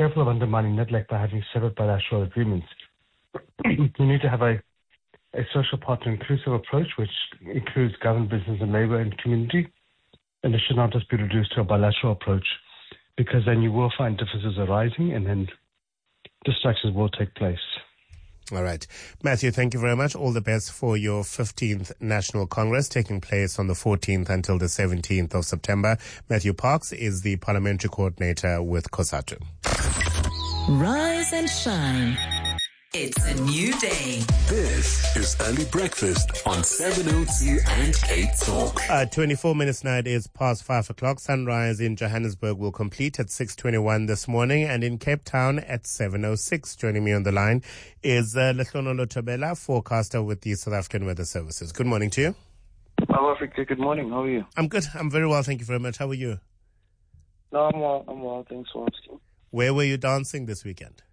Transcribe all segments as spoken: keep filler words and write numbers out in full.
careful of undermining NEDLAC by having severed bilateral agreements. You need to have a, a social partner inclusive approach, which includes government, business and labour and community. And it should not just be reduced to a bilateral approach, because then you will find differences arising and then distractions will take place. All right. Matthew, thank you very much. All the best for your fifteenth National Congress taking place on the fourteenth until the seventeenth of September. Matthew Parks is the parliamentary coordinator with COSATU. Rise and shine. It's a new day. This is Early Breakfast on seven oh two and Cape Talk. Uh, twenty-four minutes now, it is past five o'clock. Sunrise in Johannesburg will complete at six twenty-one this morning, and in Cape Town at seven oh six. Joining me on the line is uh, Lehlonolol Thobela, forecaster with the South African Weather Services. Good morning to you. Hello, Africa. Good morning. How are you? I'm good. I'm very well. Thank you very much. How are you? No, I'm well. I'm well. Thanks for asking. Where were you dancing this weekend?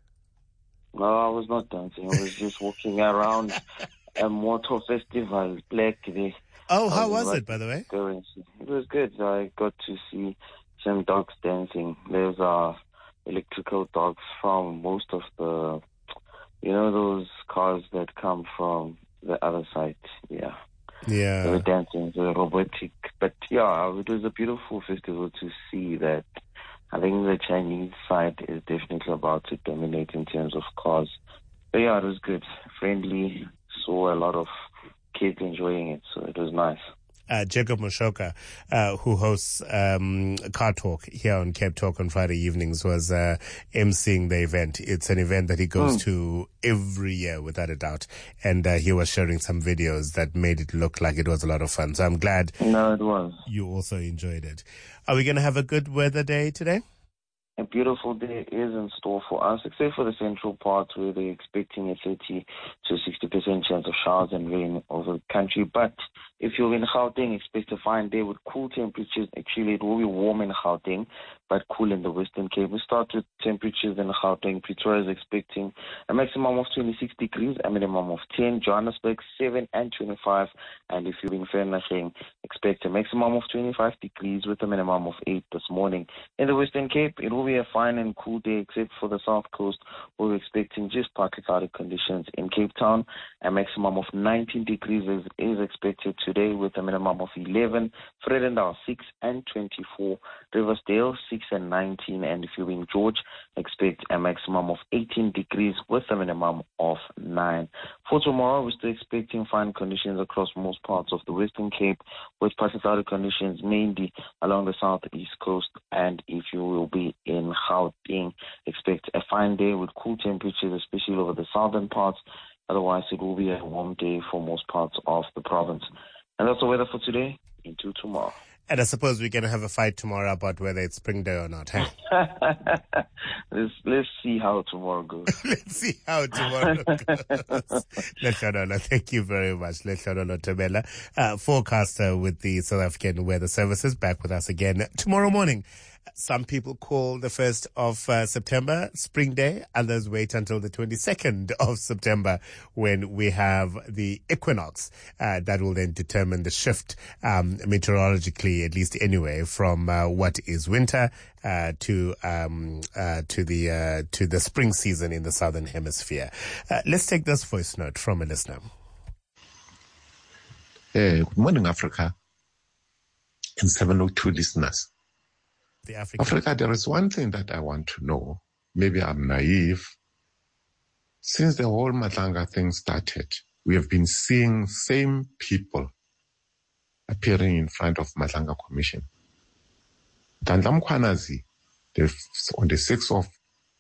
No, I was not dancing. I was just walking around a motor festival, Black Day. Oh, how was, was it, by the way? It was good. I got to see some dogs dancing. There's uh, electrical dogs from most of the, you know, those cars that come from the other side. Yeah. Yeah. They were dancing. They were robotic. But yeah, it was a beautiful festival to see that. I think the Chinese side is definitely about to dominate in terms of cars. But yeah, it was good. Friendly. Saw a lot of kids enjoying it, so it was nice. Uh, Jacob Moshoka, uh, who hosts um, Car Talk here on Cape Talk on Friday evenings, was uh, emceeing the event. It's an event that he goes mm. to every year, without a doubt. And uh, he was sharing some videos that made it look like it was a lot of fun. So I'm glad no, it was. You also enjoyed it. Are we going to have a good weather day today? A beautiful day is in store for us, except for the central part where they're expecting a thirty to sixty percent chance of showers and rain over the country. But if you're in Gauteng, expect a fine day with cool temperatures. Actually, it will be warm in Gauteng, but cool in the Western Cape. We start with temperatures in Gauteng. Pretoria is expecting a maximum of twenty-six degrees, a minimum of ten. Johannesburg, seven and twenty-five. And if you're in Vereeniging, expect a maximum of twenty-five degrees with a minimum of eight this morning. In the Western Cape, it will be a fine and cool day, except for the South Coast, where we're expecting just partly cloudy conditions. In Cape Town, a maximum of nineteen degrees is, is expected today with a minimum of eleven. Vredendal, six and twenty-four. Riversdale, six and nineteen. And if you're in George, expect a maximum of eighteen degrees with a minimum of nine. For tomorrow, we're still expecting fine conditions across most parts of the Western Cape, with partly cloudy conditions mainly along the southeast coast. And if you will be in Gauteng, expect a fine day with cool temperatures, especially over the southern parts. Otherwise, it will be a warm day for most parts of the province. And that's the weather for today into tomorrow. And I suppose we're going to have a fight tomorrow about whether it's spring day or not, hey? let's, let's see how tomorrow goes. Let's see how tomorrow goes. Lehlonolol, thank you very much. Lehlonolol Thobela, uh, forecaster with the South African Weather Services, back with us again tomorrow morning. Some people call the first of uh, September Spring Day. Others wait until the twenty-second of September when we have the equinox. Uh, that will then determine the shift um, meteorologically, at least anyway, from uh, what is winter uh, to um, uh, to the uh, to the spring season in the southern hemisphere. Uh, let's take this voice note from a listener. Hey, good morning, Africa, and seven oh two listeners. The African. Africa, there is one thing that I want to know. Maybe I'm naive. Since the whole Madlanga thing started, we have been seeing same people appearing in front of Madlanga Commission. Dandla Mkhwanazi, on the sixth of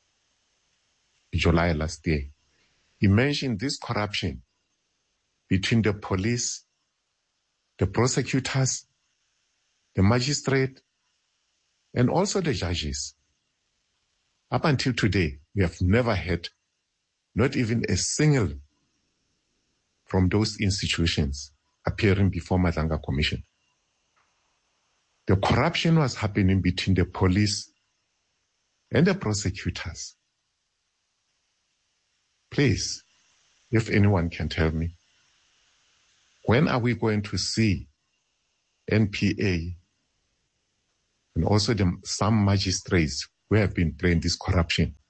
July last year, he mentioned this corruption between the police, the prosecutors, the magistrate, and also the judges. Up until today, we have never had not even a single from those institutions appearing before Madlanga Commission. The corruption was happening between the police and the prosecutors. Please, if anyone can tell me, when are we going to see N P A and also the, some magistrates who have been playing this corruption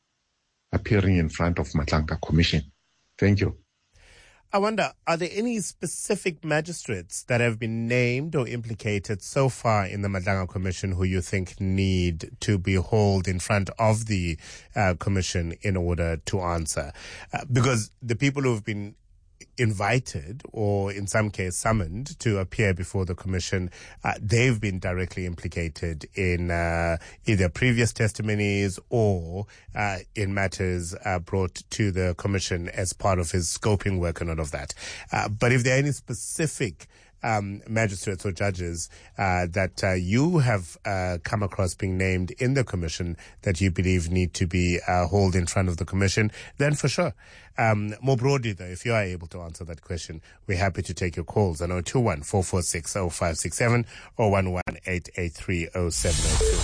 appearing in front of Mahlanka Commission. Thank you. I wonder, are there any specific magistrates that have been named or implicated so far in the Mahlanka Commission who you think need to be hauled in front of the uh, commission in order to answer? Uh, because the people who have been invited or in some case summoned to appear before the commission, uh, they've been directly implicated in uh, either previous testimonies or uh, in matters uh, brought to the commission as part of his scoping work and all of that. Uh, but if there are any specific Um, magistrates or judges uh, that uh, you have uh, come across being named in the commission that you believe need to be uh, hauled in front of the commission, then for sure. Um, more broadly, though, if you are able to answer that question, we're happy to take your calls on zero two one, four four six, zero five six seven or one one eight eight three, zero seven zero two.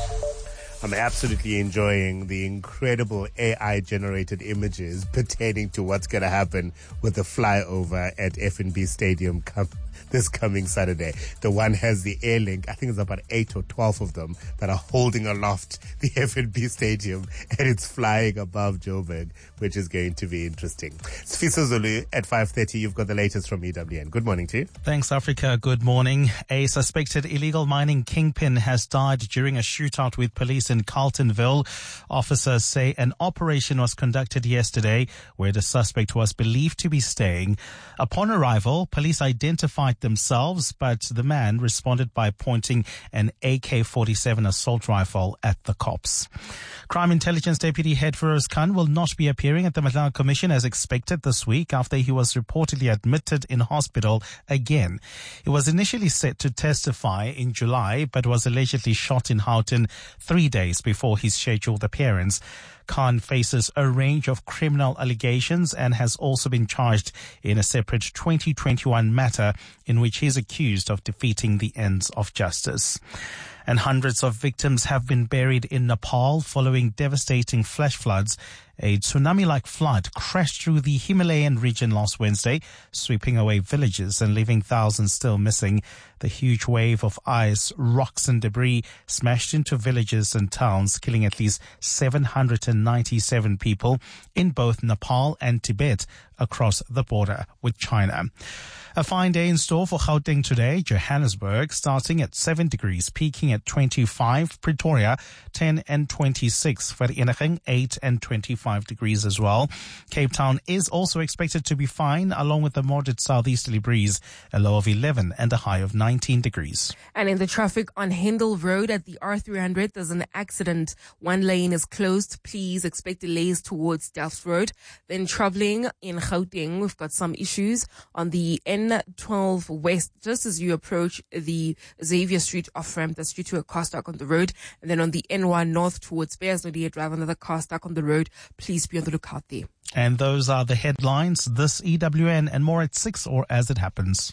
I'm absolutely enjoying the incredible A I-generated images pertaining to what's going to happen with the flyover at F N B Stadium come, this coming Saturday. The one has the air link. I think it's about eight or twelve of them that are holding aloft the F N B Stadium, and it's flying above Joburg, which is going to be interesting. Sifiso Zulu at five thirty. You've got the latest from E W N. Good morning to you. Thanks, Africa. Good morning. A suspected illegal mining kingpin has died during a shootout with police in Carltonville. Officers say an operation was conducted yesterday where the suspect was believed to be staying. Upon arrival, police identified themselves, but the man responded by pointing an A K forty-seven assault rifle at the cops. Crime Intelligence Deputy Head Feroz Khan will not be appearing at the Mahlanka Commission as expected this week after he was reportedly admitted in hospital again. He was initially set to testify in July, but was allegedly shot in Houghton three days before his scheduled appearance. Khan faces a range of criminal allegations and has also been charged in a separate twenty twenty-one matter in which he is accused of defeating the ends of justice. And hundreds of victims have been buried in Nepal following devastating flash floods. A tsunami-like flood crashed through the Himalayan region last Wednesday, sweeping away villages and leaving thousands still missing. The huge wave of ice, rocks and debris smashed into villages and towns, killing at least seven hundred ninety-seven people in both Nepal and Tibet across the border with China. A fine day in store for Gauteng today. Johannesburg starting at seven degrees, peaking at twenty-five. Pretoria, ten and twenty-six. Vereeniging, eight and twenty-five degrees as well. Cape Town is also expected to be fine, along with a moderate southeasterly breeze, a low of eleven and a high of nineteen degrees. And in the traffic on Hindle Road at the R three hundred, there's an accident. One lane is closed. Please expect delays towards Delft Road. Then traveling in Gauteng, we've got some issues on the N twelve West, just as you approach the Xavier Street off-ramp. That's due to a car stuck on the road. And then on the N one North towards Bearsnodia Drive, another car stuck on the road. Please be on the lookout there. And those are the headlines. This E W N and more at six, or as it happens.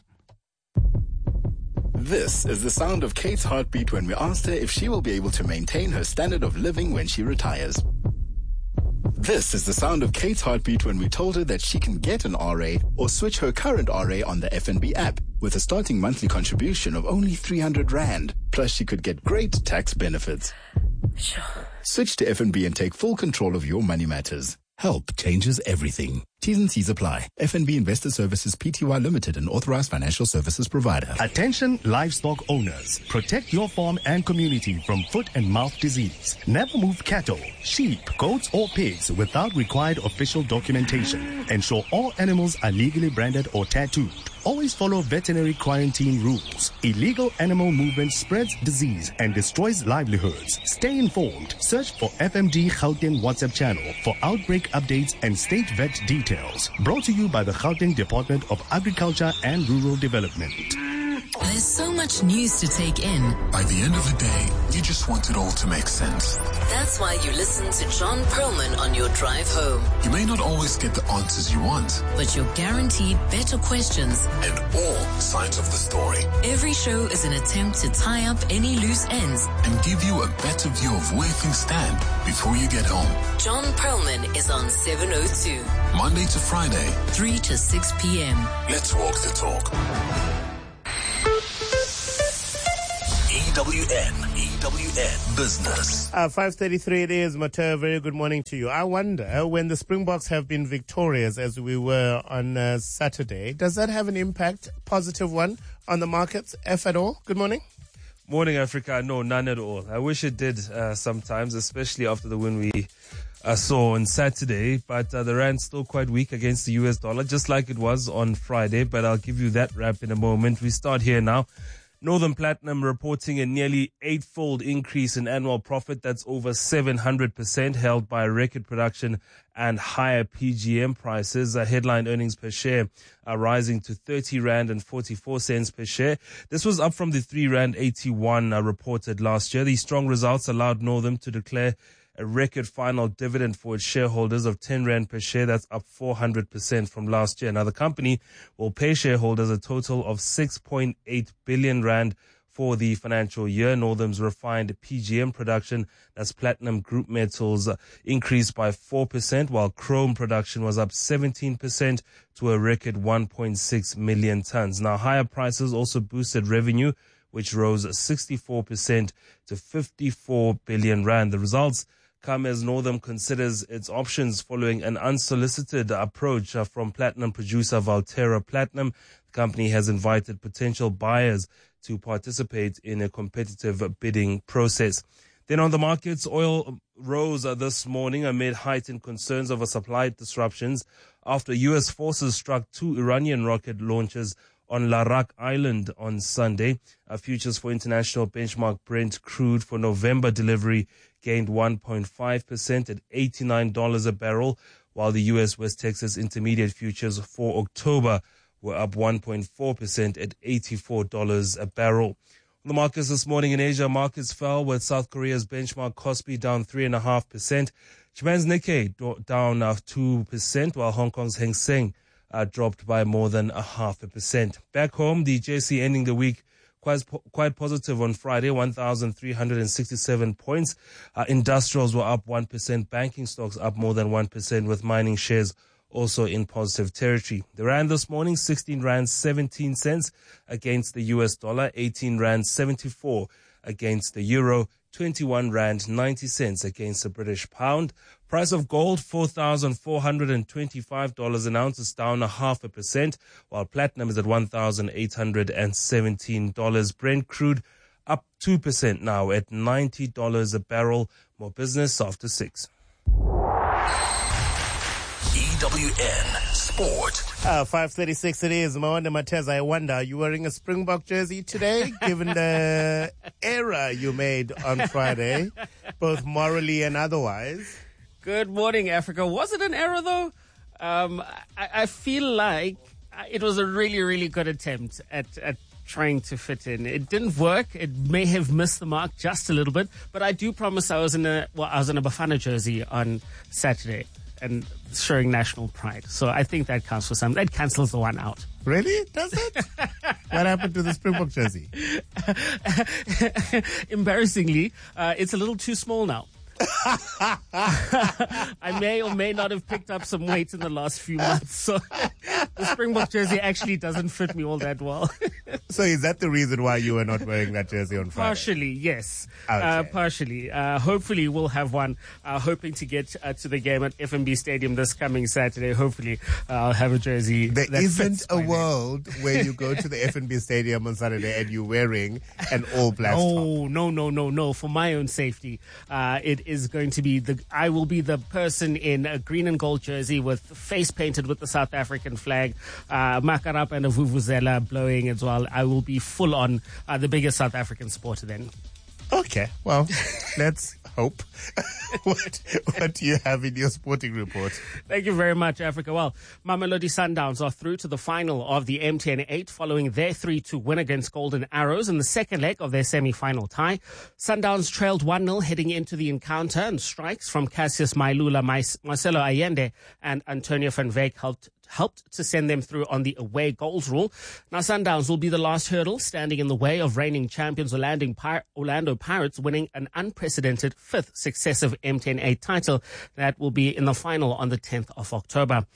This is the sound of Kate's heartbeat when we asked her if she will be able to maintain her standard of living when she retires. This is the sound of Kate's heartbeat when we told her that she can get an R A or switch her current R A on the F N B app with a starting monthly contribution of only three hundred rand. Plus, she could get great tax benefits. Sure. Switch to F N B and take full control of your money matters. Help changes everything. T's and C's apply. F N B Investor Services Pty Limited, an authorized financial services provider. Attention livestock owners. Protect your farm and community from foot and mouth disease. Never move cattle, sheep, goats or pigs without required official documentation. Ensure all animals are legally branded or tattooed. Always follow veterinary quarantine rules. Illegal animal movement spreads disease and destroys livelihoods. Stay informed. Search for F M D Gauteng WhatsApp channel for outbreak updates and state vet details. Brought to you by the Gauteng Department of Agriculture and Rural Development. There's so much news to take in. By the end of the day, you just want it all to make sense. That's why you listen to John Perlman on your drive home. You may not always get the answers you want, but you're guaranteed better questions and all sides of the story. Every show is an attempt to tie up any loose ends and give you a better view of where things stand before you get home. John Perlman is on seven oh two. Monday to Friday, three to six p.m. Let's walk the talk. E W N. E W N Business. Uh, five thirty-three it is, Mateo. Very good morning to you. I wonder, when the Springboks have been victorious as we were on uh, Saturday, does that have an impact, positive one, on the markets, if at all? Good morning. Morning, Africa. No, none at all. I wish it did uh, sometimes, especially after the win we uh, saw on Saturday. But uh, the rand's still quite weak against the U S dollar, just like it was on Friday. But I'll give you that wrap in a moment. We start here now. Northam Platinum reporting a nearly eightfold increase in annual profit. That's over seven hundred percent, held by record production and higher P G M prices. Uh, headline earnings per share are rising to thirty rand and forty-four cents per share. This was up from the three rand eighty-one uh, reported last year. These strong results allowed Northam to declare a record final dividend for its shareholders of ten rand per share. That's up four hundred percent from last year. Now, the company will pay shareholders a total of six point eight billion rand for the financial year. Northam's refined P G M production, that's platinum group metals, uh, increased by four percent, while chrome production was up seventeen percent to a record one point six million tons. Now, higher prices also boosted revenue, which rose sixty-four percent to fifty-four billion rand. The results come as Northam considers its options following an unsolicited approach uh, from platinum producer Valterra Platinum. The company has invited potential buyers to participate in a competitive bidding process. Then on the markets, oil rose uh, this morning amid heightened concerns over supply disruptions after U S forces struck two Iranian rocket launches on Larak Island on Sunday. Uh, futures for international benchmark Brent crude for November delivery gained one point five percent at eighty-nine dollars a barrel, while the U S West Texas Intermediate futures for October were up one point four percent at eighty-four dollars a barrel. On the markets this morning in Asia, markets fell with South Korea's benchmark Kospi down three point five percent. Japan's Nikkei do- down uh, two percent, while Hong Kong's Hang Seng uh, dropped by more than a half a percent. Back home, the J C ending the week quite quite positive on Friday, one thousand three hundred sixty-seven points. Uh, industrials were up one percent, banking stocks up more than one percent, with mining shares also in positive territory. The rand this morning, sixteen rand seventeen cents against the U S dollar, eighteen rand seventy-four against the euro, twenty-one rand ninety cents against the British pound. Price of gold, four thousand four hundred twenty-five dollars an ounce, is down a half a percent, while platinum is at one thousand eight hundred seventeen dollars. Brent crude up two percent now at ninety dollars a barrel. More business after six. E W N Sport. Uh, five thirty-six it is. Mawanda Matez, I wonder, are you wearing a Springbok jersey today, given the error you made on Friday, both morally and otherwise? Good morning, Africa. Was it an error, though? Um, I, I feel like it was a really, really good attempt at, at trying to fit in. It didn't work. It may have missed the mark just a little bit, but I do promise I was in a well, I was in a Bafana jersey on Saturday and showing national pride. So I think that counts for something. That cancels the one out. Really? Does it? What happened to the Springbok jersey? Embarrassingly, uh, it's a little too small now. I may or may not have picked up some weight in the last few months, so the Springbok jersey actually doesn't fit me all that well. So is that the reason why you were not wearing that jersey on Friday? Partially, yes. Okay. Uh, partially. Uh, hopefully we'll have one. Uh, hoping to get uh, to the game at F N B Stadium this coming Saturday. Hopefully uh, I'll have a jersey. There that isn't fits a my world name. where you go to the F N B Stadium on Saturday and you're wearing an all-black Oh, top. no, no, no, no. For my own safety, uh, it is going to be the, I will be the person in a green and gold jersey with face painted with the South African flag, uh, Makarap and a Vuvuzela blowing as well. I will be full on uh, the biggest South African supporter then. Okay, well, let's hope. what, what do you have in your sporting report? Thank you very much, Africa. Well, Mamelodi Sundowns are through to the final of the M T N eight following their three two win against Golden Arrows in the second leg of their semi-final tie. Sundowns trailed one nil heading into the encounter, and strikes from Cassius Mailula, Marcelo Allende and Antonio van Veek helped helped to send them through on the away goals rule. Now, Sundowns will be the last hurdle, standing in the way of reigning champions Orlando, Pir- Orlando Pirates winning an unprecedented fifth successive M T N eight title. That will be in the final on the tenth of October.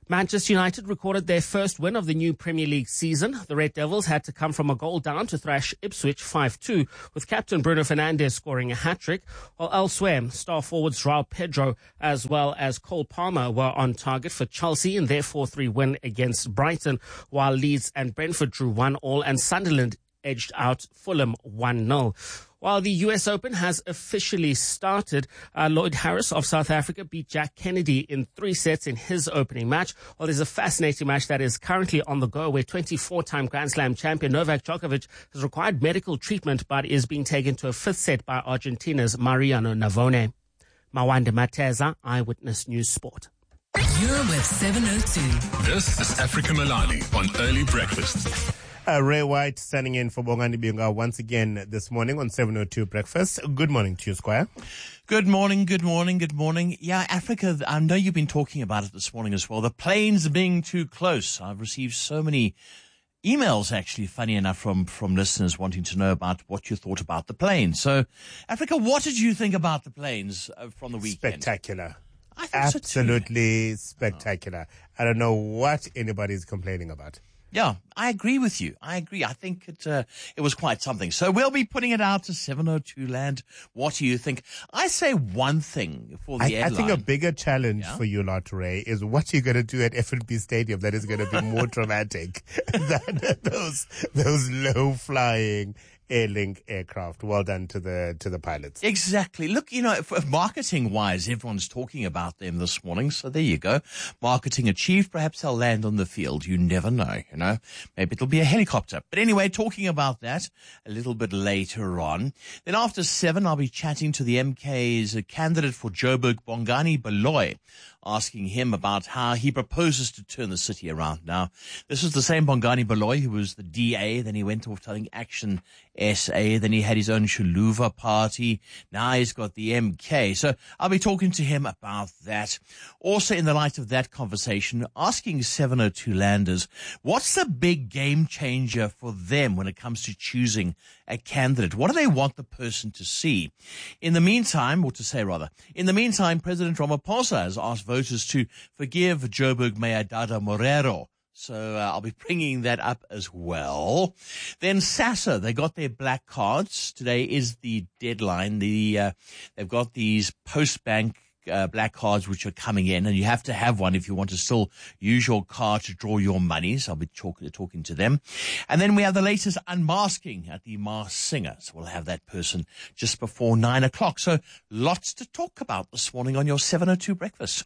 Manchester United recorded their first win of the new Premier League season. The Red Devils had to come from a goal down to thrash Ipswich five two, with captain Bruno Fernandes scoring a hat-trick, while elsewhere, star forwards João Pedro as well as Cole Palmer were on target for Chelsea in their four three win against Brighton, while Leeds and Brentford drew one all and Sunderland edged out Fulham one nil. While the U S Open has officially started, uh, Lloyd Harris of South Africa beat Jack Kennedy in three sets in his opening match. Well, there's a fascinating match that is currently on the go where twenty-four-time Grand Slam champion Novak Djokovic has required medical treatment but is being taken to a fifth set by Argentina's Mariano Navone. Mawande Mateza, Eyewitness News Sport. You're with seven oh two. This is Africa Milani on Early Breakfast. Uh, Ray White standing in for Bongani Biunga once again this morning on seven oh two Breakfast. Good morning to you, Squire. Good morning, good morning, good morning. Yeah, Africa, I know you've been talking about it this morning as well. The planes being too close. I've received so many emails, actually, funny enough, from, from listeners wanting to know about what you thought about the planes. So, Africa, what did you think about the planes uh, from the weekend? Spectacular. I think Absolutely so too. spectacular. I don't know what anybody's complaining about. Yeah, I agree with you. I agree. I think it uh, it was quite something. So we'll be putting it out to seven oh two Land. What do you think? I say one thing for the I, airline. I think a bigger challenge yeah? for you lot, Ray, is what you're going to do at F N B Stadium that is going to be more dramatic than those those low-flying Airlink aircraft. Well done to the to the pilots. Exactly. Look, you know, if, if marketing-wise, everyone's talking about them this morning, so there you go. Marketing achieved. Perhaps they'll land on the field. You never know, you know. Maybe it'll be a helicopter. But anyway, talking about that a little bit later on. Then after seven, I'll be chatting to the M K's candidate for Joburg, Bongani Baloyi, asking him about how he proposes to turn the city around. Now, this is the same Bongani Baloyi who was the D A, then he went off telling Action S A, then he had his own Shuluva party, now he's got the M K. So I'll be talking to him about that. Also, in the light of that conversation, asking seven oh two Landers, what's the big game changer for them when it comes to choosing a candidate? What do they want the person to see? In the meantime, or to say rather, in the meantime, President Ramaphosa has asked voters to forgive Joburg Mayor Dada Morero. So uh, I'll be bringing that up as well. Then SASSA, they got their black cards. Today is the deadline. The uh, they've got these post-bank uh, black cards which are coming in, and you have to have one if you want to still use your card to draw your money. So I'll be talk- talking to them. And then we have the latest unmasking at the Masked Singer. So we'll have that person just before nine o'clock. So lots to talk about this morning on your seven oh two Breakfast.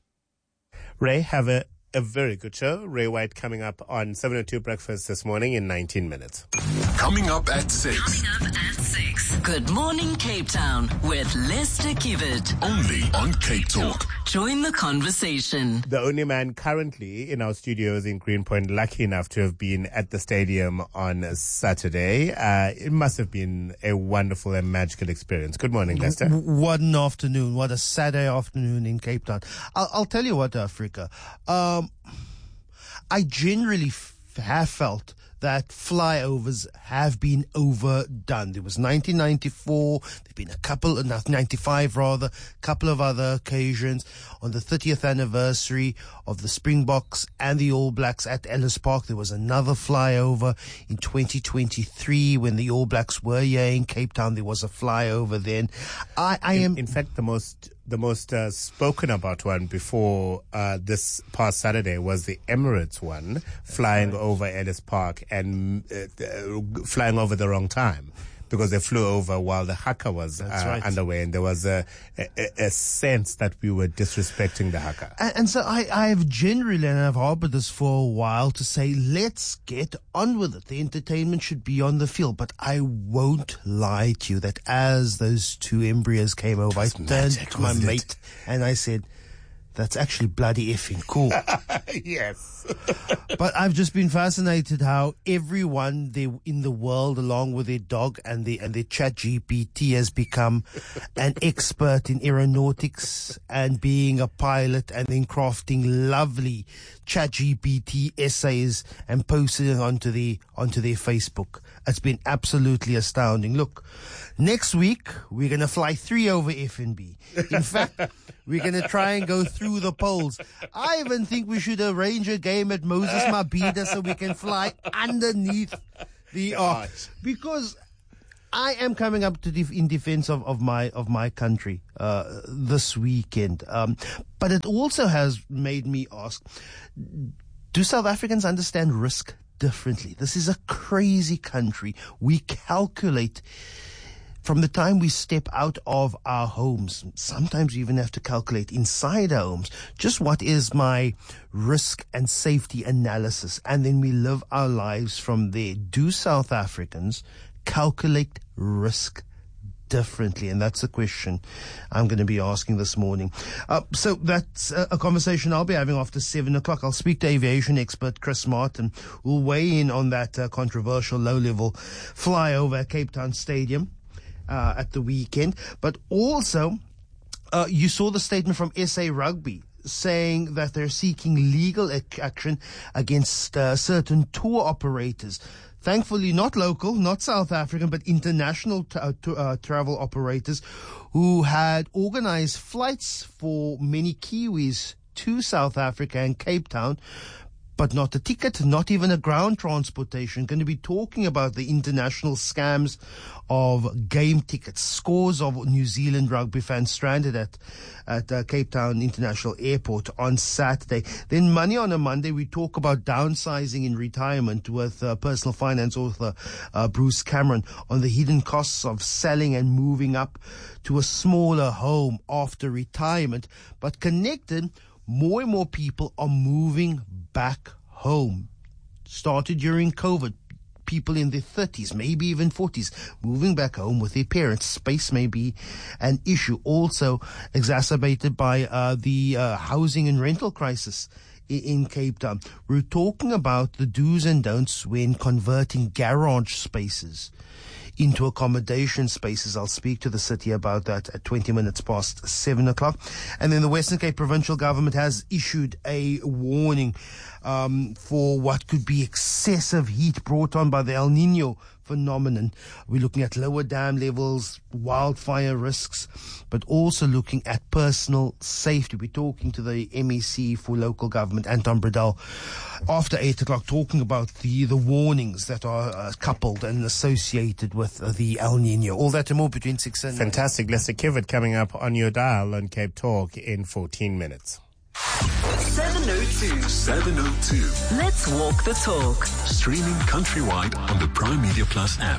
Ray, have a A very good show. Ray White coming up on seven oh two Breakfast this morning in nineteen minutes. Coming up at six. Coming up at six. Good morning, Cape Town with Lester Kibbert. Only on Cape Talk. Join the conversation. The only man currently in our studios in Greenpoint lucky enough to have been at the stadium on Saturday. Uh, it must have been a wonderful and magical experience. Good morning, Lester. What an afternoon. What a Saturday afternoon in Cape Town. I'll, I'll tell you what, Africa. Um, I generally f- have felt that flyovers have been overdone. There was nineteen ninety-four, there've been a couple, ninety-five rather, couple of other occasions. On the thirtieth anniversary of the Springboks and the All Blacks at Ellis Park, there was another flyover. In twenty twenty-three, when the All Blacks were here in Cape Town, there was a flyover then. I, I in, am... In fact, the most... The most uh, spoken about one before uh, this past Saturday was the Emirates one, That's flying right. over Ellis Park and uh, uh, flying over the wrong time because they flew over while the haka was uh, right. underway, and there was a, a, a sense that we were disrespecting the haka. And, and so I, I have generally, and I've harbored this for a while, to say, let's get on with it. The entertainment should be on the field. But I won't lie to you that as those two embryos came over, I turned magic, to my mate it? and I said, that's actually bloody effing cool. Yes. But I've just been fascinated how everyone they, in the world, along with their dog and the and their Chat G P T, has become an expert in aeronautics and being a pilot, and then crafting lovely Chat G P T essays and posting it onto the onto their Facebook. It's been absolutely astounding. Look, next week we're gonna fly three over F N B. In fact, we're gonna try and go through through the polls. I even think we should arrange a game at Moses Mabhida so we can fly underneath the ark. Because I am coming up to def- in defense of, of my of my country uh, this weekend. Um, but it also has made me ask, do South Africans understand risk differently? This is a crazy country. We calculate from the time we step out of our homes. Sometimes we even have to calculate inside our homes. Just what is my risk and safety analysis? And then we live our lives from there. Do South Africans calculate risk differently? And that's the question I'm going to be asking this morning. Uh, so that's a, a conversation I'll be having after seven o'clock. I'll speak to aviation expert Chris Martin, who'll weigh in on that uh, controversial low-level flyover at Cape Town Stadium uh, at the weekend. But also, uh, you saw the statement from S A Rugby saying that they're seeking legal ac- action against uh, certain tour operators. Thankfully, not local, not South African, but international t- uh, t- uh, travel operators who had organized flights for many Kiwis to South Africa and Cape Town, but not a ticket, not even a ground transportation. Going to be talking about the international scams of game tickets. Scores of New Zealand rugby fans stranded at at uh, Cape Town International Airport on Saturday. Then Money on a Monday, we talk about downsizing in retirement with uh, personal finance author uh, Bruce Cameron on the hidden costs of selling and moving up to a smaller home after retirement. But connected, more and more people are moving back home. Started during COVID. People in their thirties, maybe even forties, moving back home with their parents. Space may be an issue. Also exacerbated by uh, the uh, housing and rental crisis in, in Cape Town. We're talking about the do's and don'ts when converting garage spaces into accommodation spaces. I'll speak to the city about that at twenty minutes past seven o'clock. And then the Western Cape Provincial Government has issued a warning um, for what could be excessive heat brought on by the El Nino phenomenon. We're looking at lower dam levels, wildfire risks, but also looking at personal safety. We're talking to the M E C for local government, Anton Bredell, after eight o'clock, talking about the, the warnings that are uh, coupled and associated with uh, the El Nino. All that and more between six and Fantastic. Lester Kivet coming up on your dial on Cape Talk in fourteen minutes. seven oh two. seven oh two. Let's walk the talk. Streaming countrywide on the Prime Media Plus app.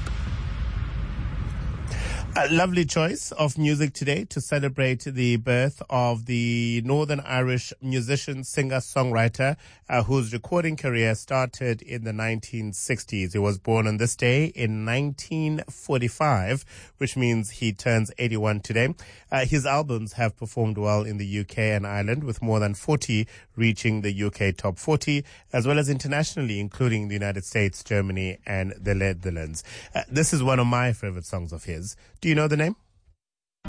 A lovely choice of music today to celebrate the birth of the Northern Irish musician, singer, songwriter, uh, whose recording career started in the nineteen sixties. He was born on this day in nineteen forty-five, which means he turns eighty-one today. Uh, his albums have performed well in the U K and Ireland, with more than forty reaching the U K top forty, as well as internationally, including the United States, Germany, and the Netherlands. Uh, this is one of my favorite songs of his. Do you know the name?